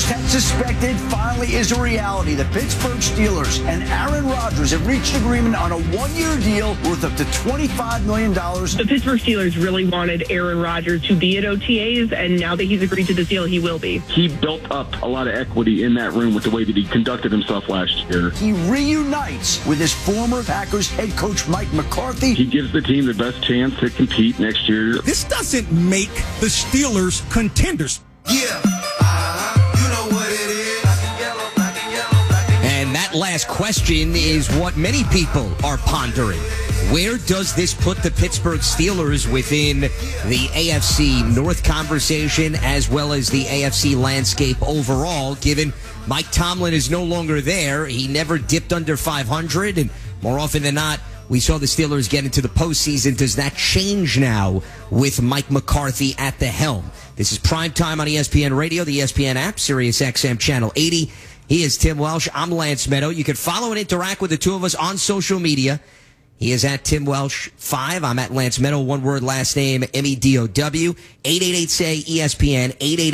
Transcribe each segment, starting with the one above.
worst had suspected finally is a reality. The Pittsburgh Steelers and Aaron Rodgers have reached agreement on a one-year deal worth up to $25 million. The Pittsburgh Steelers really wanted Aaron Rodgers to be at OTAs, and now that he's agreed to this deal, he will be. He built up a lot of equity in that room with the way that he conducted himself last year. He reunites with his former Packers head coach Mike McCarthy. He gives the team the best chance to compete next year. This doesn't make the Steelers contenders. Yeah, you know what it is. Black and yellow, black and yellow, black and yellow. And that last question is what many people are pondering. Where does this put the Pittsburgh Steelers within the AFC North conversation as well as the AFC landscape overall, given Mike Tomlin is no longer there? He never dipped under 500, and more often than not, we saw the Steelers get into the postseason. Does that change now with Mike McCarthy at the helm? This is Primetime on ESPN Radio, the ESPN app, Sirius XM Channel 80. He is Tim Welsh. I'm Lance Meadow. You can follow and interact with the two of us on social media. He is at Tim Welsh 5. I'm at Lance Meadow. One word, last name, MEDOW. 888-SAY-ESPN,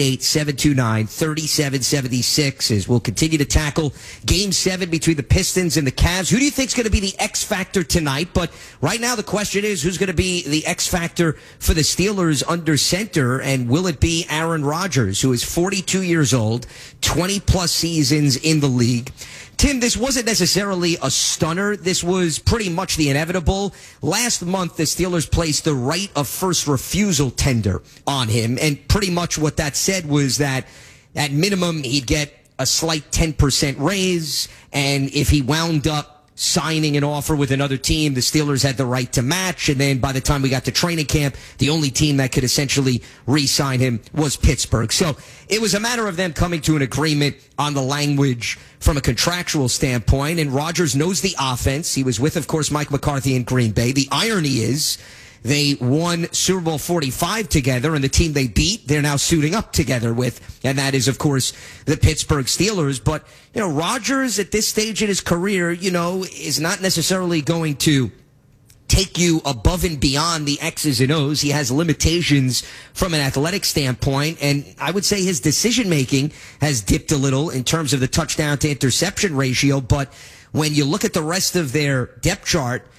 888-729-3776 as we'll continue to tackle Game 7 between the Pistons and the Cavs. Who do you think is going to be the X factor tonight? But right now the question is, who's going to be the X factor for the Steelers under center? And will it be Aaron Rodgers, who is 42 years old, 20-plus seasons in the league? Tim, this wasn't necessarily a stunner. This was pretty much the inevitable. Last month, the Steelers placed the right of first refusal tender on him, and pretty much what that said was that at minimum, he'd get a slight 10% raise, and if he wound up signing an offer with another team, the Steelers had the right to match, and then by the time we got to training camp, the only team that could essentially re-sign him was Pittsburgh. So it was a matter of them coming to an agreement on the language from a contractual standpoint, and Rodgers knows the offense. He was with, of course, Mike McCarthy in Green Bay. The irony is they won Super Bowl 45 together, and the team they beat, they're now suiting up together with, and that is, of course, the Pittsburgh Steelers. But, Rodgers at this stage in his career, is not necessarily going to take you above and beyond the X's and O's. He has limitations from an athletic standpoint, and I would say his decision-making has dipped a little in terms of the touchdown to interception ratio. But when you look at the rest of their depth chart,